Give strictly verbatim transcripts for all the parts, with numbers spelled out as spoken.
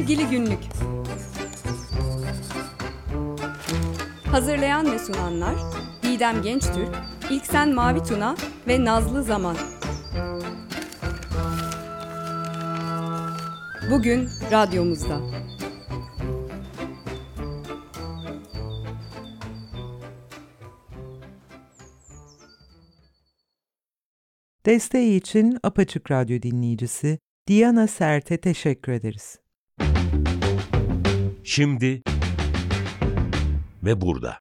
Çizgili Günlük. Hazırlayan ve sunanlar Didem Gençtürk, İlksen Mavituna ve Nazlı Zaman. Bugün radyomuzda. Desteği için Apaçık Radyo dinleyicisi Diana Sert'e teşekkür ederiz. Şimdi ve burada.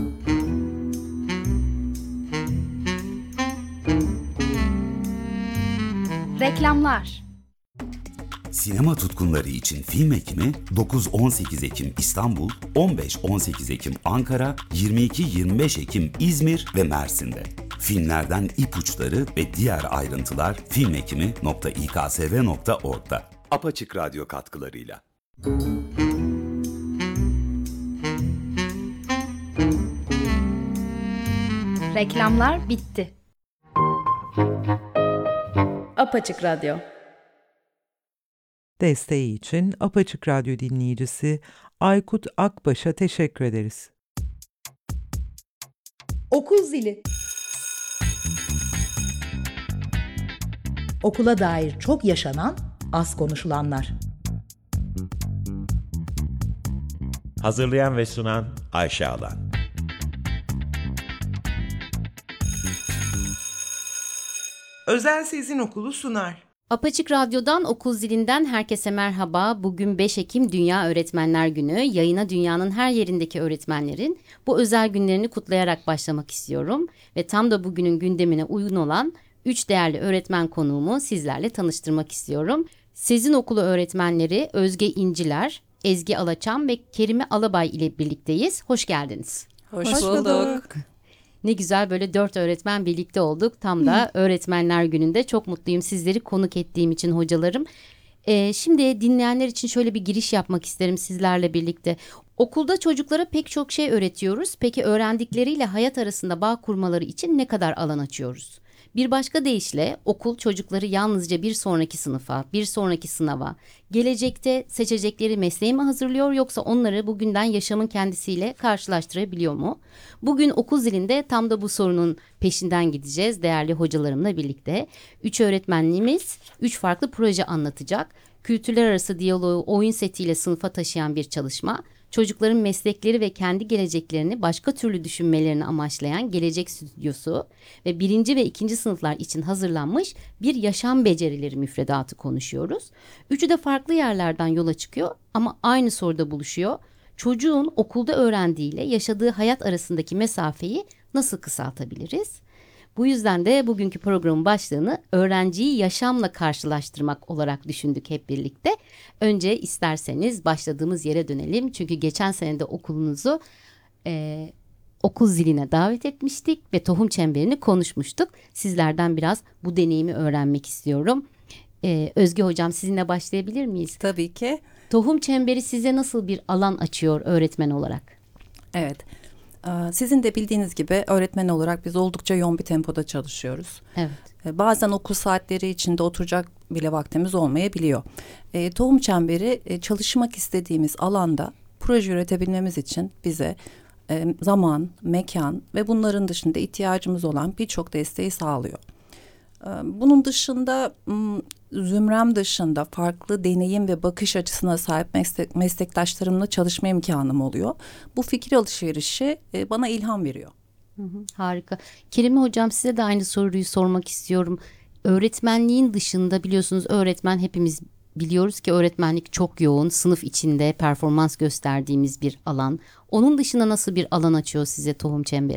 Reklamlar. Sinema tutkunları için Film Ekimi dokuz on sekiz Ekim İstanbul, on beş on sekiz Ekim Ankara, yirmi iki yirmi beş Ekim İzmir ve Mersin'de. Filmlerden ipuçları ve diğer ayrıntılar filmekimi nokta i k s v nokta org'da. Apaçık Radyo katkılarıyla. Reklamlar bitti. Apaçık Radyo. Desteği için Apaçık Radyo dinleyicisi Aykut Akbaş'a teşekkür ederiz. Okul zili. Okula dair çok yaşanan, az konuşulanlar. Hazırlayan ve sunan Ayşe Alan. Özel Sezin Okulu sunar. Apaçık Radyo'dan Okul Zilinden herkese merhaba. Bugün beş Ekim Dünya Öğretmenler Günü. Yayına dünyanın her yerindeki öğretmenlerin bu özel günlerini kutlayarak başlamak istiyorum. Ve tam da bugünün gündemine uygun olan üç değerli öğretmen konuğumu sizlerle tanıştırmak istiyorum. Sezin Okulu öğretmenleri Özge İnciler, Ezgi Alaçam ve Kerime Alabay ile birlikteyiz. Hoş geldiniz. Hoş, Hoş bulduk. Ne güzel böyle dört öğretmen birlikte olduk. Tam da Öğretmenler Günü'nde çok mutluyum sizleri konuk ettiğim için hocalarım. Ee, şimdi dinleyenler için şöyle bir giriş yapmak isterim sizlerle birlikte. Okulda çocuklara pek çok şey öğretiyoruz. Peki öğrendikleriyle hayat arasında bağ kurmaları için ne kadar alan açıyoruz? Bir başka deyişle okul çocukları yalnızca bir sonraki sınıfa, bir sonraki sınava, gelecekte seçecekleri mesleği mi hazırlıyor yoksa onları bugünden yaşamın kendisiyle karşılaştırabiliyor mu? Bugün okul zilinde tam da bu sorunun peşinden gideceğiz değerli hocalarımla birlikte. Üç öğretmenliğimiz üç farklı proje anlatacak. Kültürler arası diyaloğu oyun setiyle sınıfa taşıyan bir çalışma. Çocukların meslekleri ve kendi geleceklerini başka türlü düşünmelerini amaçlayan Gelecek Stüdyosu ve birinci ve ikinci sınıflar için hazırlanmış bir yaşam becerileri müfredatı konuşuyoruz. Üçü de farklı yerlerden yola çıkıyor ama aynı soruda buluşuyor. Çocuğun okulda öğrendiğiyle yaşadığı hayat arasındaki mesafeyi nasıl kısaltabiliriz? Bu yüzden de bugünkü programın başlığını öğrenciyi yaşamla karşılaştırmak olarak düşündük hep birlikte. Önce isterseniz başladığımız yere dönelim. Çünkü geçen sene de okulunuzu e, okul ziline davet etmiştik ve tohum çemberini konuşmuştuk. Sizlerden biraz bu deneyimi öğrenmek istiyorum. E, Özge Hocam sizinle başlayabilir miyiz? Tabii ki. Tohum çemberi size nasıl bir alan açıyor öğretmen olarak? Evet. Sizin de bildiğiniz gibi öğretmen olarak biz oldukça yoğun bir tempoda çalışıyoruz. Evet. Bazen okul saatleri içinde oturacak bile vaktimiz olmayabiliyor. E, tohum çemberi e, çalışmak istediğimiz alanda proje üretebilmemiz için bize e, zaman, mekan ve bunların dışında ihtiyacımız olan birçok desteği sağlıyor. E, bunun dışında zümrem dışında farklı deneyim ve bakış açısına sahip meslek, meslektaşlarımla çalışma imkanım oluyor. Bu fikir alışverişi e, bana ilham veriyor. Hı hı, harika. Kerime Hocam size de aynı soruyu sormak istiyorum. Öğretmenliğin dışında biliyorsunuz öğretmen hepimiz biliyoruz ki öğretmenlik çok yoğun, sınıf içinde performans gösterdiğimiz bir alan. Onun dışında nasıl bir alan açıyor size tohum çemberi?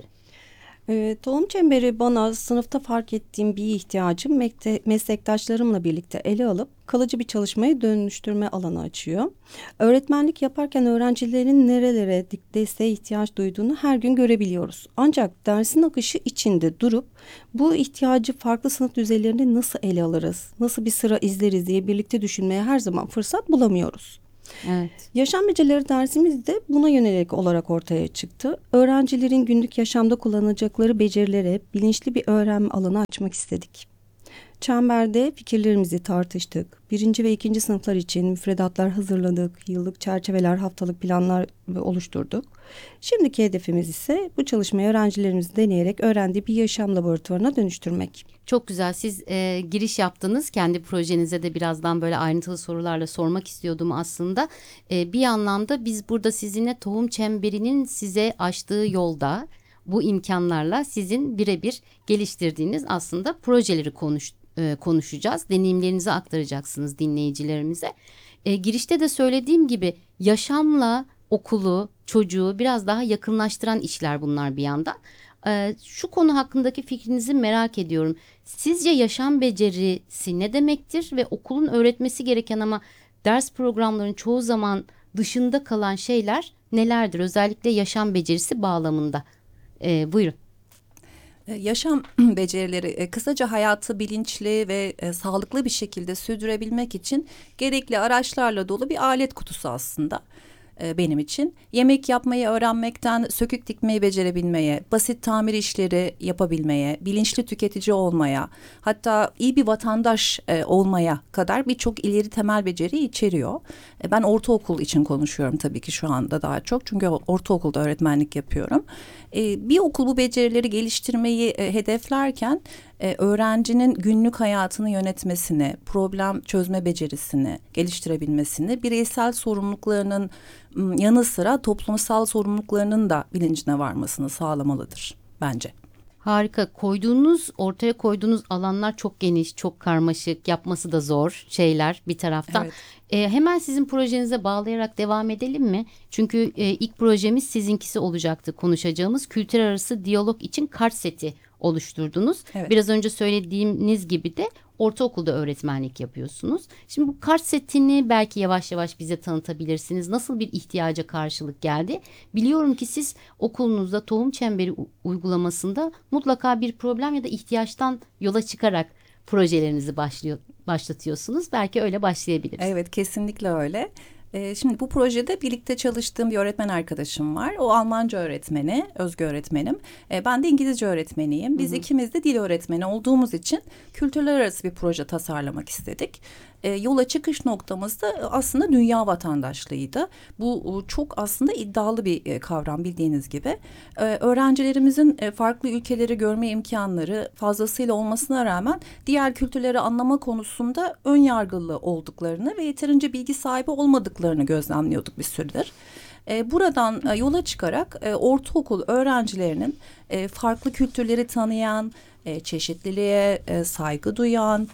E, tohum çemberi bana sınıfta fark ettiğim bir ihtiyacı mekte, meslektaşlarımla birlikte ele alıp kalıcı bir çalışmaya dönüştürme alanı açıyor. Öğretmenlik yaparken öğrencilerin nerelere desteğe ihtiyaç duyduğunu her gün görebiliyoruz. Ancak dersin akışı içinde durup bu ihtiyacı farklı sınıf düzeylerinde nasıl ele alırız, nasıl bir sıra izleriz diye birlikte düşünmeye her zaman fırsat bulamıyoruz. Evet. Yaşam becerileri dersimiz de buna yönelik olarak ortaya çıktı. Öğrencilerin günlük yaşamda kullanacakları becerilere bilinçli bir öğrenme alanı açmak istedik. Çemberde fikirlerimizi tartıştık. Birinci ve ikinci sınıflar için müfredatlar hazırladık. Yıllık çerçeveler, haftalık planlar oluşturduk. Şimdiki hedefimiz ise bu çalışmayı öğrencilerimiz deneyerek öğrendiği bir yaşam laboratuvarına dönüştürmek. Çok güzel. Siz e, giriş yaptınız. Kendi projenize de birazdan böyle ayrıntılı sorularla sormak istiyordum aslında. E, bir anlamda biz burada sizinle Tohum Çemberi'nin size açtığı yolda bu imkanlarla sizin birebir geliştirdiğiniz aslında projeleri konuş, e, konuşacağız. Deneyimlerinizi aktaracaksınız dinleyicilerimize. E, girişte de söylediğim gibi yaşamla okulu, çocuğu biraz daha yakınlaştıran işler bunlar bir yandan. E, şu konu hakkındaki fikrinizi merak ediyorum. Sizce yaşam becerisi ne demektir ve okulun öğretmesi gereken ama ders programlarının çoğu zaman dışında kalan şeyler nelerdir? Özellikle yaşam becerisi bağlamında. E, buyurun. Yaşam becerileri kısaca hayatı bilinçli ve e, sağlıklı bir şekilde sürdürebilmek için gerekli araçlarla dolu bir alet kutusu aslında e, benim için. Yemek yapmayı öğrenmekten sökük dikmeyi becerebilmeye, basit tamir işleri yapabilmeye, bilinçli tüketici olmaya, hatta iyi bir vatandaş e, olmaya kadar birçok ileri temel beceri içeriyor. E, ben ortaokul için konuşuyorum tabii ki şu anda daha çok, çünkü ortaokulda öğretmenlik yapıyorum. E, bir okul bu becerileri geliştirmeyi e, hedeflerken e, öğrencinin günlük hayatını yönetmesini, problem çözme becerisini geliştirebilmesini, bireysel sorumluluklarının m, yanı sıra toplumsal sorumluluklarının da bilincine varmasını sağlamalıdır bence. Harika. Koyduğunuz, ortaya koyduğunuz alanlar çok geniş, çok karmaşık, yapması da zor şeyler bir taraftan. Evet. Ee, hemen sizin projenize bağlayarak devam edelim mi? Çünkü e, ilk projemiz sizinkisi olacaktı, konuşacağımız kültür arası diyalog için kart seti oluşturdunuz. Evet. Biraz önce söylediğiniz gibi de ortaokulda öğretmenlik yapıyorsunuz. Şimdi bu kart setini belki yavaş yavaş bize tanıtabilirsiniz. Nasıl bir ihtiyaca karşılık geldi? Biliyorum ki siz okulunuzda Tohum Çemberi u- uygulamasında mutlaka bir problem ya da ihtiyaçtan yola çıkarak projelerinizi başlıyor, başlatıyorsunuz. Belki öyle başlayabiliriz. Evet, kesinlikle öyle. Ee, şimdi bu projede birlikte çalıştığım bir öğretmen arkadaşım var. O Almanca öğretmeni, Özge öğretmenim. Ee, ben de İngilizce öğretmeniyim. Biz hı hı. ikimiz de dil öğretmeni olduğumuz için kültürler arası bir proje tasarlamak istedik. Ee, yola çıkış noktamız da aslında dünya vatandaşlığıydı. Bu çok aslında iddialı bir kavram, bildiğiniz gibi. Ee, öğrencilerimizin farklı ülkeleri görme imkanları fazlasıyla olmasına rağmen diğer kültürleri anlama konusunda ön yargılı olduklarını ve yeterince bilgi sahibi olmadıklarını gözlemliyorduk bir süredir. E, buradan e, yola çıkarak e, ortaokul öğrencilerinin e, farklı kültürleri tanıyan, e, çeşitliliğe e, saygı duyan,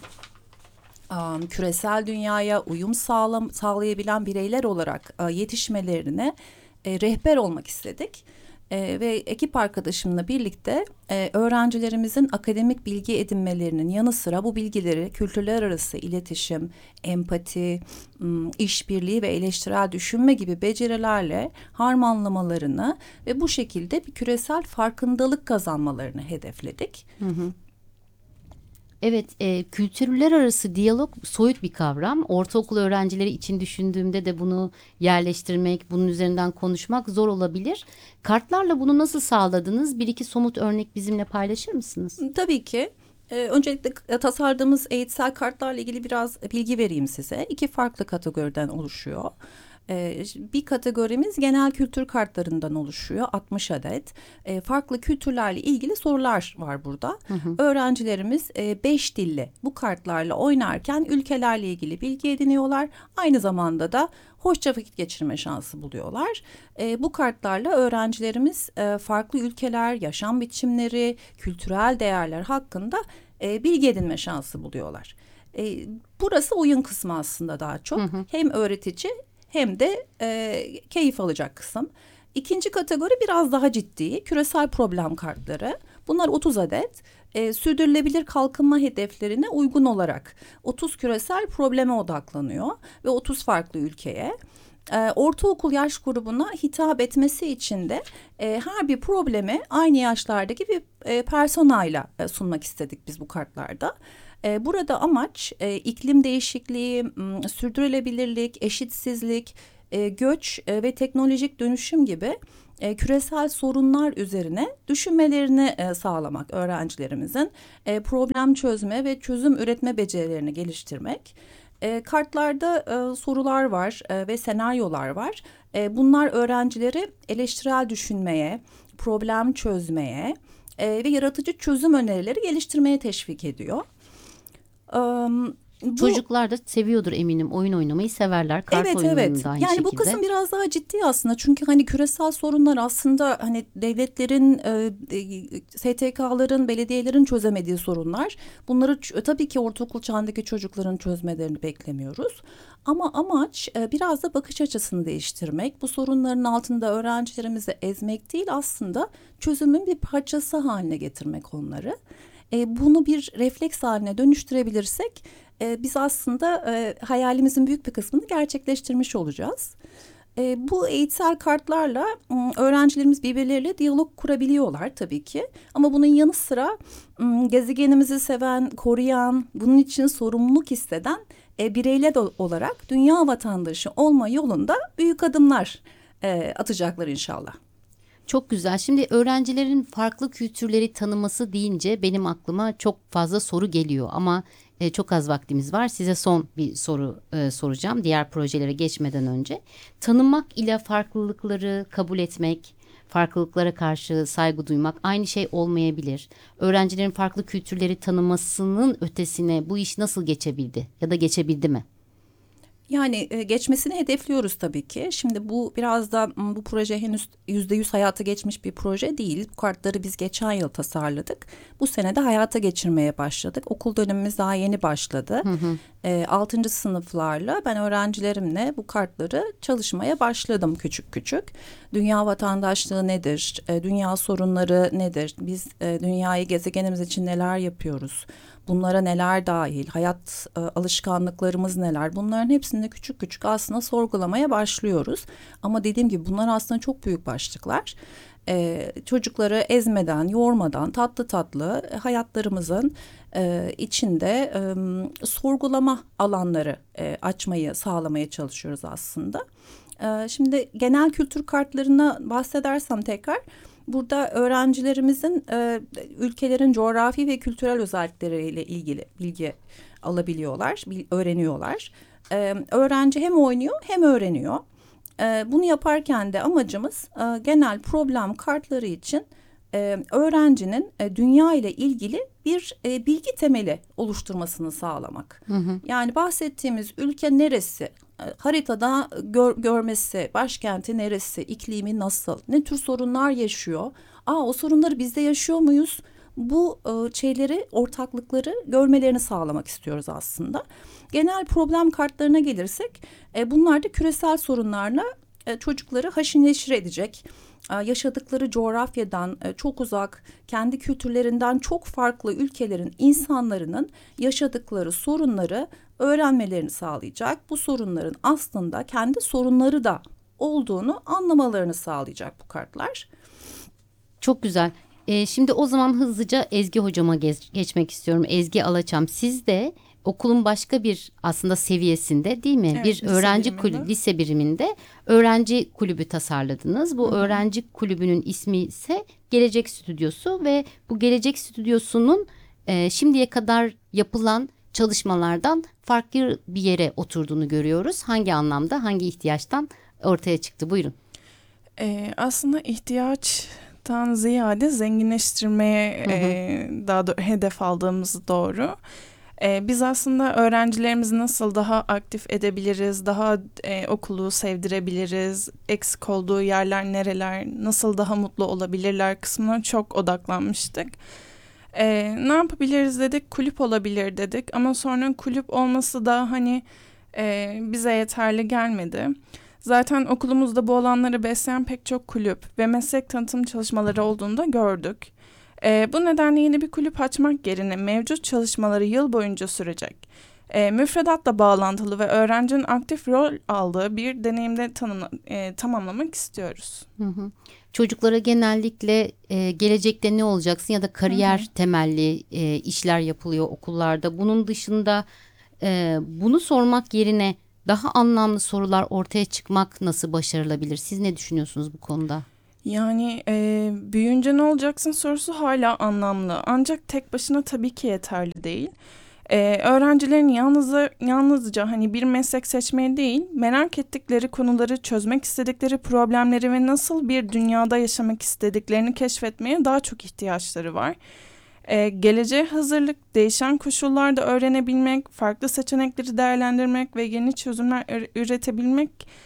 um, küresel dünyaya uyum sağlam, sağlayabilen bireyler olarak e, yetişmelerine e, rehber olmak istedik. Ee, ve ekip arkadaşımla birlikte e, öğrencilerimizin akademik bilgi edinmelerinin yanı sıra bu bilgileri kültürler arası iletişim, empati, işbirliği ve eleştirel düşünme gibi becerilerle harmanlamalarını ve bu şekilde bir küresel farkındalık kazanmalarını hedefledik. Hı hı. Evet, e, kültürler arası diyalog soyut bir kavram. Ortaokul öğrencileri için düşündüğümde de bunu yerleştirmek, bunun üzerinden konuşmak zor olabilir. Kartlarla bunu nasıl sağladınız? Bir iki somut örnek bizimle paylaşır mısınız? Tabii ki. Ee, öncelikle tasarladığımız eğitsel kartlarla ilgili biraz bilgi vereyim size. İki farklı kategoriden oluşuyor. Ee, bir kategorimiz genel kültür kartlarından oluşuyor, altmış adet. Ee, farklı kültürlerle ilgili sorular var burada. Hı hı. Öğrencilerimiz e, beş dille bu kartlarla oynarken ülkelerle ilgili bilgi ediniyorlar. Aynı zamanda da hoşça vakit geçirme şansı buluyorlar. E, bu kartlarla öğrencilerimiz e, farklı ülkeler, yaşam biçimleri, kültürel değerler hakkında e, bilgi edinme şansı buluyorlar. E, burası oyun kısmı aslında daha çok. Hı hı. Hem öğretici hem de e, keyif alacak kısım. İkinci kategori biraz daha ciddi, küresel problem kartları. Bunlar otuz adet. E, sürdürülebilir kalkınma hedeflerine uygun olarak otuz küresel probleme odaklanıyor ve otuz farklı ülkeye. E, ortaokul yaş grubuna hitap etmesi için de e, her bir problemi aynı yaşlardaki bir e, personayla e, sunmak istedik biz bu kartlarda. Burada amaç iklim değişikliği, sürdürülebilirlik, eşitsizlik, göç ve teknolojik dönüşüm gibi e, küresel sorunlar üzerine düşünmelerini e, sağlamak öğrencilerimizin, e, problem çözme ve çözüm üretme becerilerini geliştirmek. E, kartlarda e, sorular var e, ve senaryolar var. E, bunlar öğrencileri eleştirel düşünmeye, problem çözmeye e, ve yaratıcı çözüm önerileri geliştirmeye teşvik ediyor. E, Bu, Çocuklar da seviyordur eminim. Oyun oynamayı severler. Kart evet oyunlarını evet. da aynı Yani şekilde. bu kısım biraz daha ciddi aslında. Çünkü hani küresel sorunlar aslında hani devletlerin, e, S T K'ların, belediyelerin çözemediği sorunlar. Bunları ç- tabii ki ortaokul çağındaki çocukların çözmelerini beklemiyoruz. Ama amaç e, biraz da bakış açısını değiştirmek. Bu sorunların altında öğrencilerimizi ezmek değil, aslında çözümün bir parçası haline getirmek onları. E, bunu bir refleks haline dönüştürebilirsek e, biz aslında e, hayalimizin büyük bir kısmını gerçekleştirmiş olacağız. E, bu eğitsel kartlarla m, öğrencilerimiz birbirleriyle diyalog kurabiliyorlar tabii ki. Ama bunun yanı sıra m, gezegenimizi seven, koruyan, bunun için sorumluluk hisseden e, bireyler olarak dünya vatandaşı olma yolunda büyük adımlar e, atacaklar inşallah. Çok güzel. Şimdi öğrencilerin farklı kültürleri tanıması deyince benim aklıma çok fazla soru geliyor ama e, çok az vaktimiz var. Size son bir soru e, soracağım diğer projelere geçmeden önce. Tanımak ile farklılıkları kabul etmek, farklılıklara karşı saygı duymak aynı şey olmayabilir. Öğrencilerin farklı kültürleri tanımasının ötesine bu iş nasıl geçebildi ya da geçebildi mi? Yani e, geçmesini hedefliyoruz tabii ki. Şimdi bu biraz da m, bu proje henüz yüzde yüz hayata geçmiş bir proje değil. Bu kartları biz geçen yıl tasarladık. Bu sene de hayata geçirmeye başladık. Okul dönemimiz daha yeni başladı. Hı hı. E, altıncı sınıflarla ben öğrencilerimle bu kartları çalışmaya başladım küçük küçük. Dünya vatandaşlığı nedir? E, dünya sorunları nedir? Biz e, dünyayı, gezegenimiz için neler yapıyoruz? Bunlara neler dahil, hayat e, alışkanlıklarımız neler, bunların hepsini küçük küçük aslında sorgulamaya başlıyoruz. Ama dediğim gibi bunlar aslında çok büyük başlıklar. E, çocukları ezmeden, yormadan, tatlı tatlı e, hayatlarımızın e, içinde e, sorgulama alanları e, açmayı, sağlamaya çalışıyoruz aslında. E, şimdi genel kültür kartlarına bahsedersem tekrar... Burada öğrencilerimizin e, ülkelerin coğrafi ve kültürel özellikleriyle ilgili bilgi alabiliyorlar, bil, öğreniyorlar. E, öğrenci hem oynuyor hem öğreniyor. E, bunu yaparken de amacımız e, genel problem kartları için e, öğrencinin e, dünya ile ilgili bir e, bilgi temeli oluşturmasını sağlamak. Hı hı. Yani bahsettiğimiz ülke neresi? Haritada gör, görmesi, başkenti neresi, iklimi nasıl, ne tür sorunlar yaşıyor? Aa, o sorunları biz de yaşıyor muyuz? Bu e, şeyleri, ortaklıkları görmelerini sağlamak istiyoruz aslında. Genel problem kartlarına gelirsek, e, bunlar da küresel sorunlarla e, çocukları haşır neşir edecek. E, yaşadıkları coğrafyadan e, çok uzak, kendi kültürlerinden çok farklı ülkelerin insanların yaşadıkları sorunları öğrenmelerini sağlayacak. Bu sorunların aslında kendi sorunları da olduğunu anlamalarını sağlayacak bu kartlar. Çok güzel. Ee, şimdi o zaman hızlıca Ezgi hocama geç, geçmek istiyorum. Ezgi Alaçam, siz de okulun başka bir aslında seviyesinde değil mi? Evet, bir lise öğrenci biriminde. kulübü, lise biriminde öğrenci kulübü tasarladınız. Bu Hı hı. öğrenci kulübünün ismi ise Gelecek Stüdyosu ve bu Gelecek Stüdyosu'nun e, şimdiye kadar yapılan çalışmalardan farklı bir yere oturduğunu görüyoruz. Hangi anlamda, hangi ihtiyaçtan ortaya çıktı? Buyurun. Ee, aslında ihtiyaçtan ziyade zenginleştirmeye Hı hı. e, daha da hedef aldığımız doğru. Ee, biz aslında öğrencilerimizi nasıl daha aktif edebiliriz, daha e, okulu sevdirebiliriz, eksik olduğu yerler nereler, nasıl daha mutlu olabilirler kısmına çok odaklanmıştık. Ee, ne yapabiliriz dedik, kulüp olabilir dedik ama sonra kulüp olması da hani e, bize yeterli gelmedi. Zaten okulumuzda bu alanları besleyen pek çok kulüp ve meslek tanıtım çalışmaları olduğunu da gördük. Ee, bu nedenle yeni bir kulüp açmak yerine mevcut çalışmaları yıl boyunca sürecek, e, müfredatla bağlantılı ve öğrencinin aktif rol aldığı bir deneyimde tanımla, e, tamamlamak istiyoruz. Hı hı. Çocuklara genellikle e, gelecekte ne olacaksın ya da kariyer hı hı. temelli e, işler yapılıyor okullarda. Bunun dışında e, bunu sormak yerine daha anlamlı sorular ortaya çıkmak nasıl başarılabilir? Siz ne düşünüyorsunuz bu konuda? Yani e, büyüyünce ne olacaksın sorusu hala anlamlı. Ancak tek başına tabii ki yeterli değil. E, öğrencilerin yalnızca, yalnızca hani bir meslek seçmeye değil, merak ettikleri konuları, çözmek istedikleri problemleri ve nasıl bir dünyada yaşamak istediklerini keşfetmeye daha çok ihtiyaçları var. E, geleceğe hazırlık, değişen koşullarda öğrenebilmek, farklı seçenekleri değerlendirmek ve yeni çözümler üretebilmek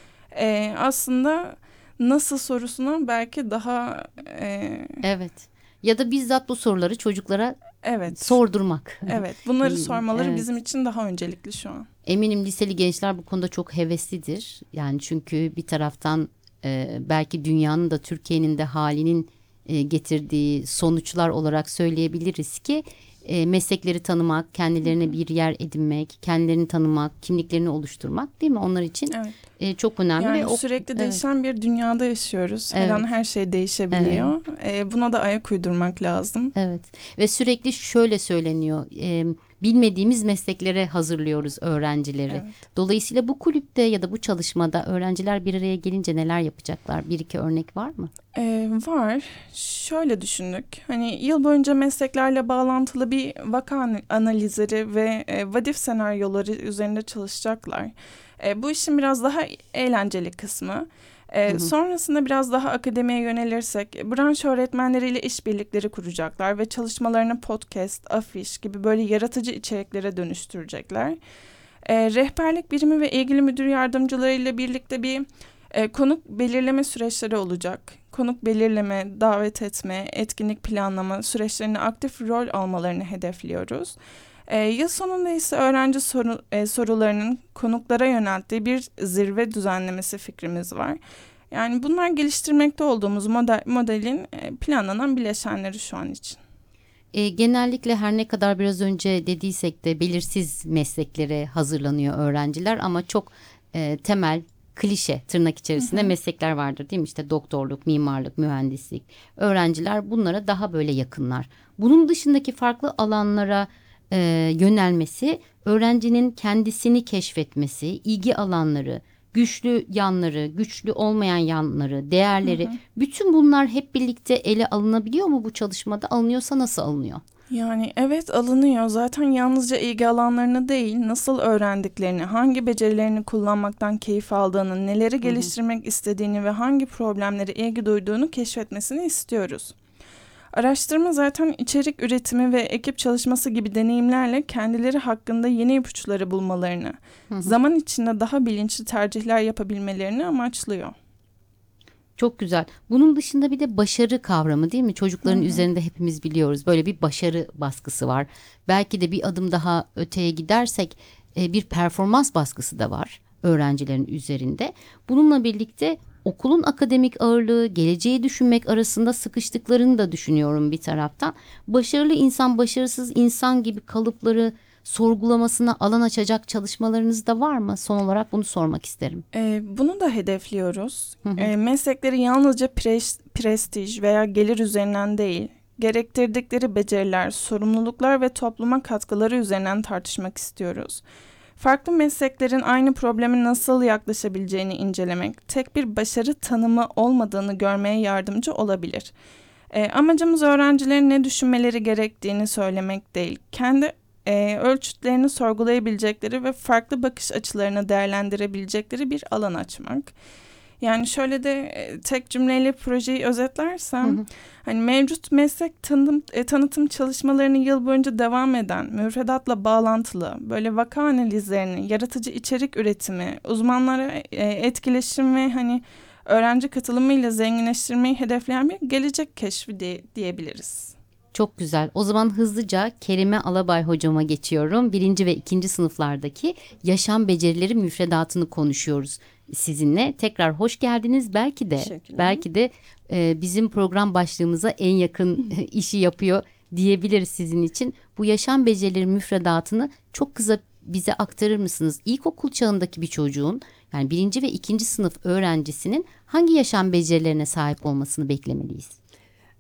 e, aslında nasıl sorusuna belki daha e, Evet. Ya da bizzat bu soruları çocuklara evet sordurmak. evet bunları Hmm, sormaları evet. bizim için daha öncelikli şu an. Eminim liseli gençler bu konuda çok heveslidir. Yani çünkü bir taraftan e, belki dünyanın da Türkiye'nin de halinin e, getirdiği sonuçlar olarak söyleyebiliriz ki e, meslekleri tanımak, kendilerine bir yer edinmek, kendilerini tanımak, kimliklerini oluşturmak, değil mi? Onlar için Evet. e, çok önemli. Yani ve o- sürekli evet. değişen bir dünyada yaşıyoruz. Her Evet. an her şey değişebiliyor. E, buna da ayak uydurmak lazım. Evet ve sürekli şöyle söyleniyor, e, bilmediğimiz mesleklere hazırlıyoruz öğrencileri. Evet. Dolayısıyla bu kulüpte ya da bu çalışmada öğrenciler bir araya gelince neler yapacaklar? Bir iki örnek var mı? E, var. Şöyle düşündük. Hani yıl boyunca mesleklerle bağlantılı bir vaka an- analizleri ve e, what if senaryoları üzerinde çalışacaklar. E, bu işin biraz daha eğlenceli kısmı. E, Hı hı. Sonrasında biraz daha akademiye yönelirsek branş öğretmenleriyle işbirlikleri kuracaklar ve çalışmalarını podcast, afiş gibi böyle yaratıcı içeriklere dönüştürecekler. E, rehberlik birimi ve ilgili müdür yardımcılarıyla birlikte bir e, konuk belirleme süreçleri olacak. Konuk belirleme, davet etme, etkinlik planlama süreçlerine aktif rol almalarını hedefliyoruz. E, yıl sonunda ise öğrenci soru, e, sorularının konuklara yönelttiği bir zirve düzenlemesi fikrimiz var. Yani bunlar geliştirmekte olduğumuz model, modelin e, planlanan bileşenleri şu an için. E, genellikle her ne kadar biraz önce dediysek de belirsiz mesleklere hazırlanıyor öğrenciler ama çok e, temel, klişe tırnak içerisinde meslekler vardır değil mi? İşte doktorluk, mimarlık, mühendislik. Öğrenciler bunlara daha böyle yakınlar. Bunun dışındaki farklı alanlara e, yönelmesi, öğrencinin kendisini keşfetmesi, ilgi alanları, güçlü yanları, güçlü olmayan yanları, değerleri, bütün bunlar hep birlikte ele alınabiliyor mu bu çalışmada? Alınıyorsa nasıl alınıyor? Yani evet alınıyor. Zaten yalnızca ilgi alanlarını değil, nasıl öğrendiklerini, hangi becerilerini kullanmaktan keyif aldığını, neleri geliştirmek istediğini ve hangi problemlere ilgi duyduğunu keşfetmesini istiyoruz. Araştırma zaten içerik üretimi ve ekip çalışması gibi deneyimlerle kendileri hakkında yeni ipuçları bulmalarını, zaman içinde daha bilinçli tercihler yapabilmelerini amaçlıyor. Çok güzel. Bunun dışında bir de başarı kavramı değil mi? Çocukların Hı hı. üzerinde hepimiz biliyoruz. Böyle bir başarı baskısı var. Belki de bir adım daha öteye gidersek e, bir performans baskısı da var öğrencilerin üzerinde. Bununla birlikte okulun akademik ağırlığı, geleceği düşünmek arasında sıkıştıklarını da düşünüyorum bir taraftan. Başarılı insan, başarısız insan gibi kalıpları sorgulamasına alan açacak çalışmalarınız da var mı? Son olarak bunu sormak isterim. Ee, bunu da hedefliyoruz. Hı hı. Ee, meslekleri yalnızca pres- prestij veya gelir üzerinden değil, gerektirdikleri beceriler, sorumluluklar ve topluma katkıları üzerinden tartışmak istiyoruz. Farklı mesleklerin aynı probleme nasıl yaklaşabileceğini incelemek, tek bir başarı tanımı olmadığını görmeye yardımcı olabilir. Ee, amacımız öğrencilerin ne düşünmeleri gerektiğini söylemek değil, kendi e, ölçütlerini sorgulayabilecekleri ve farklı bakış açılarını değerlendirebilecekleri bir alan açmak. Yani şöyle de e, tek cümleyle projeyi özetlersem, Hı hı. hani mevcut meslek tanım, e, tanıtım çalışmalarını yıl boyunca devam eden, müfredatla bağlantılı, böyle vaka analizlerini, yaratıcı içerik üretimi, uzmanlara e, etkileşim ve hani öğrenci katılımıyla zenginleştirmeyi hedefleyen bir gelecek keşfi diye, diyebiliriz. Çok güzel. O zaman hızlıca Kerime Alabay hocama geçiyorum. Birinci ve ikinci sınıflardaki yaşam becerileri müfredatını konuşuyoruz sizinle. Tekrar hoş geldiniz. Belki de Teşekkürler. belki de e, bizim program başlığımıza en yakın işi yapıyor diyebiliriz sizin için. Bu yaşam becerileri müfredatını çok kısa bize aktarır mısınız? İlkokul çağındaki bir çocuğun, yani birinci ve ikinci sınıf öğrencisinin hangi yaşam becerilerine sahip olmasını beklemeliyiz?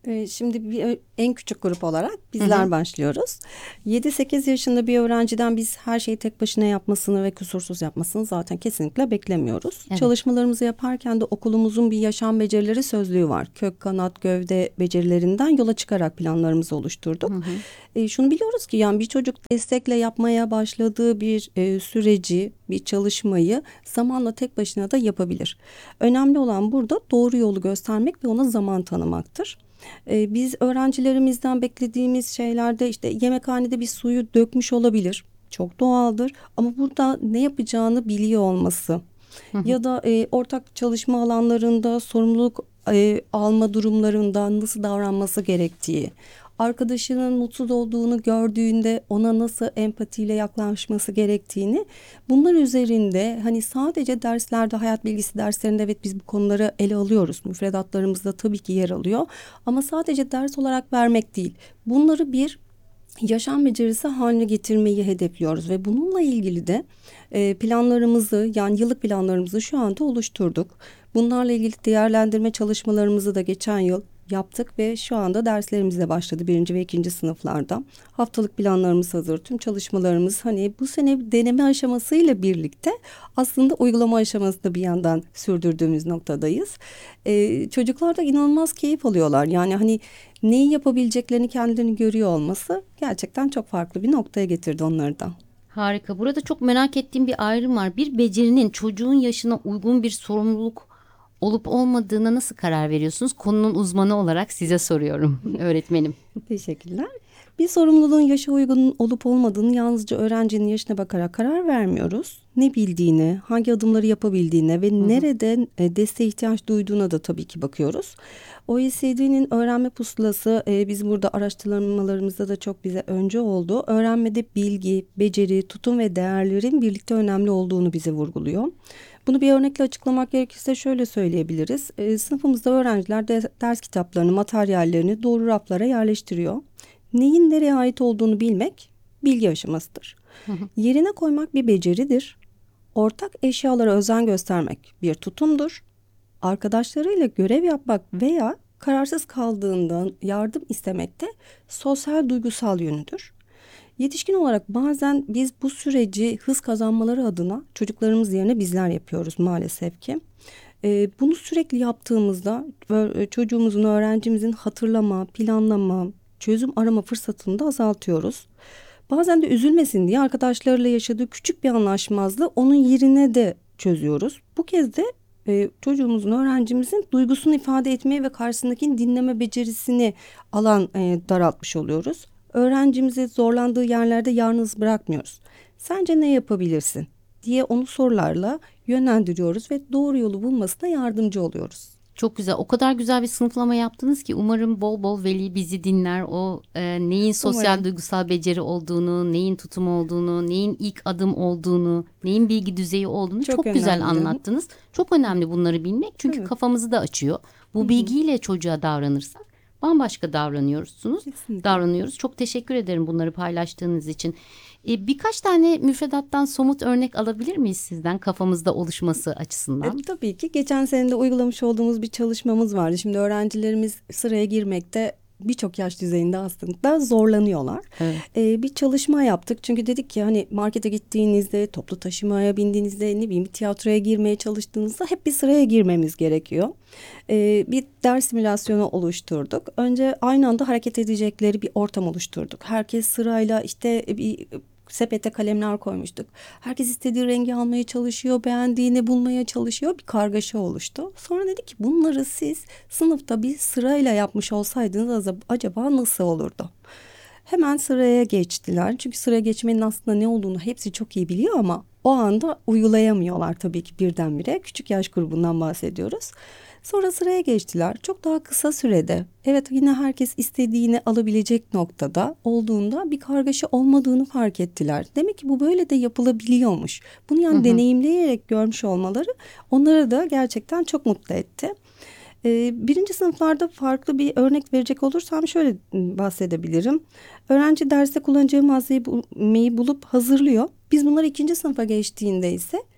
Ee, Şimdi bir, en küçük grup olarak bizler Hı hı. başlıyoruz. yedi sekiz yaşında bir öğrenciden biz her şeyi tek başına yapmasını ve kusursuz yapmasını zaten kesinlikle beklemiyoruz. Evet. Çalışmalarımızı yaparken de okulumuzun bir yaşam becerileri sözlüğü var. Kök, kanat, gövde becerilerinden yola çıkarak planlarımızı oluşturduk. Hı hı. E, şunu biliyoruz ki yani bir çocuk destekle yapmaya başladığı bir e, süreci, bir çalışmayı zamanla tek başına da yapabilir. Önemli olan burada doğru yolu göstermek ve ona zaman tanımaktır. E, biz öğrencilerimizden beklediğimiz şeylerde işte yemekhanede bir suyu dökmüş olabilir. Çok doğaldır ama burada ne yapacağını biliyor olması ya da e, ortak çalışma alanlarında sorumluluk e, alma durumlarında nasıl davranması gerektiği, arkadaşının mutsuz olduğunu gördüğünde ona nasıl empatiyle yaklaşması gerektiğini, bunlar üzerinde hani sadece derslerde, hayat bilgisi derslerinde evet biz bu konuları ele alıyoruz. Müfredatlarımızda tabii ki yer alıyor ama sadece ders olarak vermek değil. Bunları bir yaşam becerisi haline getirmeyi hedefliyoruz ve bununla ilgili de e, planlarımızı, yani yıllık planlarımızı şu anda oluşturduk. Bunlarla ilgili değerlendirme çalışmalarımızı da geçen yıl yaptık ve şu anda derslerimiz de başladı birinci ve ikinci sınıflarda. Haftalık planlarımız hazır, tüm çalışmalarımız hani bu sene deneme aşamasıyla birlikte aslında uygulama aşamasında bir yandan sürdürdüğümüz noktadayız. Ee, çocuklar da inanılmaz keyif alıyorlar. Yani hani neyi yapabileceklerini kendilerini görüyor olması gerçekten çok farklı bir noktaya getirdi onları da. Harika. Burada çok merak ettiğim bir ayrım var. Bir becerinin çocuğun yaşına uygun bir sorumluluk olup olmadığına nasıl karar veriyorsunuz? Konunun uzmanı olarak size soruyorum öğretmenim. Teşekkürler. Bir sorumluluğun yaşa uygun olup olmadığını yalnızca öğrencinin yaşına bakarak karar vermiyoruz. Ne bildiğine, hangi adımları yapabildiğine ve Hı-hı. nerede desteğe ihtiyaç duyduğuna da tabii ki bakıyoruz. O E C D'nin öğrenme pusulası e, biz burada araştırmalarımızda da çok bize önce oldu. Öğrenmede bilgi, beceri, tutum ve değerlerin birlikte önemli olduğunu bize vurguluyor. Bunu bir örnekle açıklamak gerekirse şöyle söyleyebiliriz. E, sınıfımızda öğrenciler de, ders kitaplarını, materyallerini doğru raflara yerleştiriyor. Neyin nereye ait olduğunu bilmek bilgi aşamasıdır. Hı hı. Yerine koymak bir beceridir. Ortak eşyalara özen göstermek bir tutumdur. Arkadaşlarıyla görev yapmak veya kararsız kaldığında yardım istemek de sosyal duygusal yönüdür. Yetişkin olarak bazen biz bu süreci hız kazanmaları adına çocuklarımız yerine bizler yapıyoruz maalesef ki. Ee, bunu sürekli yaptığımızda çocuğumuzun, öğrencimizin hatırlama, planlama, çözüm arama fırsatını da azaltıyoruz. Bazen de üzülmesin diye arkadaşlarıyla yaşadığı küçük bir anlaşmazlığı onun yerine de çözüyoruz. Bu kez de e, çocuğumuzun, öğrencimizin duygusunu ifade etmeyi ve karşısındakini dinleme becerisini alan e, daraltmış oluyoruz. Öğrencimizi zorlandığı yerlerde yalnız bırakmıyoruz. Sence ne yapabilirsin diye onu sorularla yönlendiriyoruz ve doğru yolu bulmasına yardımcı oluyoruz. Çok güzel. O kadar güzel bir sınıflama yaptınız ki umarım bol bol veli bizi dinler. O e, neyin sosyal umarım. duygusal beceri olduğunu, neyin tutum olduğunu, neyin ilk adım olduğunu, neyin bilgi düzeyi olduğunu çok, çok güzel anlattınız. Çok önemli bunları bilmek çünkü evet. kafamızı da açıyor. Bu Hı-hı. bilgiyle çocuğa davranırsak bambaşka davranıyorsunuz. Kesinlikle. Davranıyoruz. Çok teşekkür ederim bunları paylaştığınız için. Ee, birkaç tane müfredattan somut örnek alabilir miyiz sizden kafamızda oluşması açısından? E, tabii ki. Geçen sene de uygulamış olduğumuz bir çalışmamız vardı. Şimdi öğrencilerimiz sıraya girmekte birçok yaş düzeyinde aslında zorlanıyorlar. Evet. Ee, bir çalışma yaptık. Çünkü dedik ki hani markete gittiğinizde, toplu taşımaya bindiğinizde, ne bileyim tiyatroya girmeye çalıştığınızda hep bir sıraya girmemiz gerekiyor. Ee, bir ders simülasyonu oluşturduk. Önce aynı anda hareket edecekleri bir ortam oluşturduk. Herkes sırayla işte bir sepete kalemler koymuştuk. Herkes istediği rengi almaya çalışıyor, beğendiğini bulmaya çalışıyor. Bir kargaşa oluştu. Sonra dedik ki bunları siz sınıfta bir sırayla yapmış olsaydınız acaba nasıl olurdu? Hemen sıraya geçtiler. Çünkü sıraya geçmenin aslında ne olduğunu hepsi çok iyi biliyor ama o anda uygulayamıyorlar tabii ki birdenbire. Küçük yaş grubundan bahsediyoruz. Sonra sıraya geçtiler. Çok daha kısa sürede, evet yine herkes istediğini alabilecek noktada olduğunda bir kargaşa olmadığını fark ettiler. Demek ki bu böyle de yapılabiliyormuş. Bunu yani hı hı. deneyimleyerek görmüş olmaları onları da gerçekten çok mutlu etti. Ee, birinci sınıflarda farklı bir örnek verecek olursam şöyle bahsedebilirim. Öğrenci derste kullanacağı malzemeyi bulup hazırlıyor. Biz bunları ikinci sınıfa geçtiğinde ise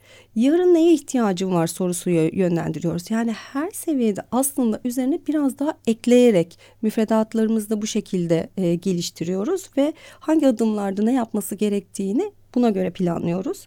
Yarın neye ihtiyacın var sorusu yönlendiriyoruz. Yani her seviyede aslında üzerine biraz daha ekleyerek müfredatlarımızı da bu şekilde e, geliştiriyoruz ve hangi adımlarda ne yapması gerektiğini buna göre planlıyoruz.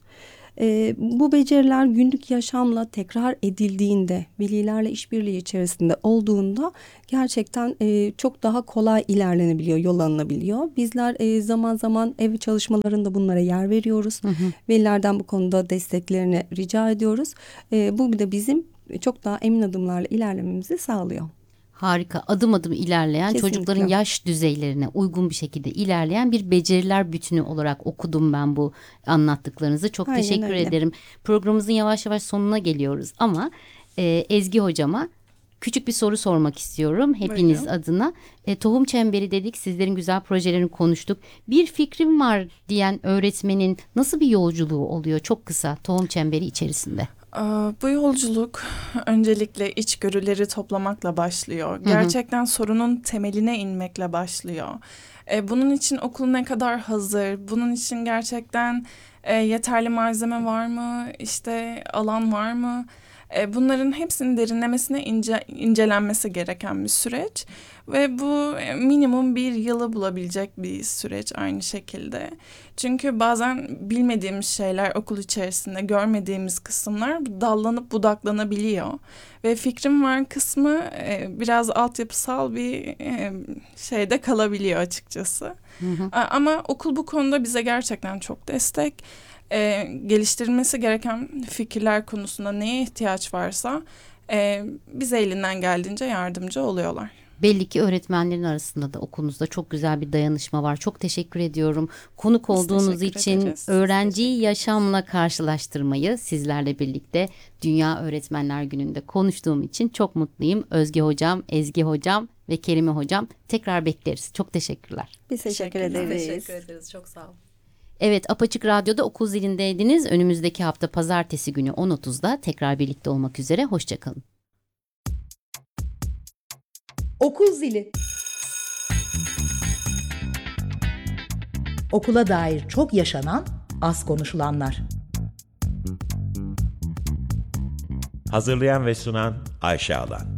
E, bu beceriler günlük yaşamla tekrar edildiğinde, velilerle işbirliği içerisinde olduğunda gerçekten e, çok daha kolay ilerlenebiliyor, yol alınabiliyor. Bizler e, zaman zaman ev çalışmalarında bunlara yer veriyoruz. Hı hı. Velilerden bu konuda desteklerini rica ediyoruz. E, bu da bizim çok daha emin adımlarla ilerlememizi sağlıyor. Harika, adım adım ilerleyen, Kesinlikle. çocukların yaş düzeylerine uygun bir şekilde ilerleyen bir beceriler bütünü olarak okudum ben bu anlattıklarınızı. Çok Aynen teşekkür öyle. ederim. Programımızın yavaş yavaş sonuna geliyoruz ama e, Ezgi hocama küçük bir soru sormak istiyorum hepiniz Buyurun. adına. E, tohum çemberi dedik, sizlerin güzel projelerini konuştuk. Bir fikrim var diyen öğretmenin nasıl bir yolculuğu oluyor, çok kısa, tohum çemberi içerisinde? Bu yolculuk öncelikle içgörüleri toplamakla başlıyor. Gerçekten sorunun temeline inmekle başlıyor. Bunun için okul ne kadar hazır? Bunun için gerçekten yeterli malzeme var mı? İşte alan var mı? Bunların hepsinin derinlemesine ince, incelenmesi gereken bir süreç. Ve bu minimum bir yılı bulabilecek bir süreç aynı şekilde. Çünkü bazen bilmediğimiz şeyler okul içerisinde, görmediğimiz kısımlar dallanıp budaklanabiliyor. Ve fikrim var kısmı biraz altyapısal bir şeyde kalabiliyor açıkçası. Hı hı. Ama okul bu konuda bize gerçekten çok destek. Ee, geliştirilmesi gereken fikirler konusunda neye ihtiyaç varsa e, bize elinden geldiğince yardımcı oluyorlar. Belli ki öğretmenlerin arasında da okulunuzda çok güzel bir dayanışma var. Çok teşekkür ediyorum. Konuk olduğunuz için ederiz. öğrenciyi yaşamla karşılaştırmayı sizlerle birlikte Dünya Öğretmenler Günü'nde konuştuğum için çok mutluyum. Özge Hocam, Ezgi Hocam ve Kerime Hocam, tekrar bekleriz. Çok teşekkürler. Biz teşekkür ederiz. Teşekkür ederiz. Çok sağ olun. Evet, Apaçık Radyo'da okul zilindeydiniz. Önümüzdeki hafta pazartesi günü on otuzda tekrar birlikte olmak üzere. Hoşçakalın. Okul zili. Okula dair çok yaşanan, az konuşulanlar. Hazırlayan ve sunan Ayşe Alan.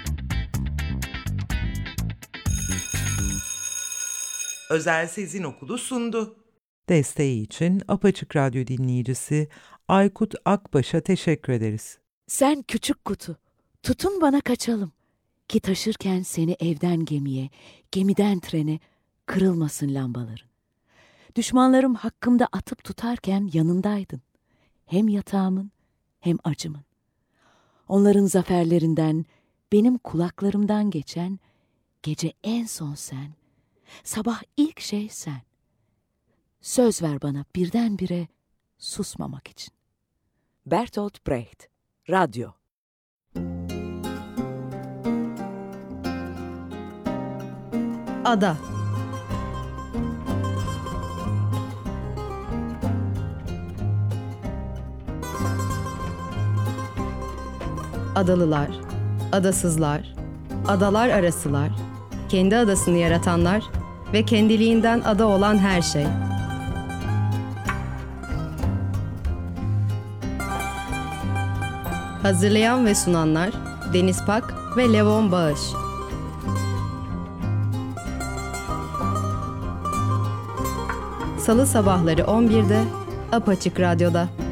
Özel Sezin Okulu sundu. Desteği için Apaçık Radyo dinleyicisi Aykut Akbaş'a teşekkür ederiz. Sen küçük kutu, tutun bana kaçalım. Ki taşırken seni evden gemiye, gemiden trene kırılmasın lambaların. Düşmanlarım hakkımda atıp tutarken yanındaydın. Hem yatağımın hem acımın. Onların zaferlerinden, benim kulaklarımdan geçen, gece en son sen, sabah ilk şey sen. Söz ver bana birdenbire susmamak için. Bertolt Brecht, Radyo. Ada. Adalılar, adasızlar, adalar arasılar, kendi adasını yaratanlar ve kendiliğinden ada olan her şey. Hazırlayan ve sunanlar Deniz Pak ve Levon Bağış. Salı sabahları on birde Apaçık Radyo'da.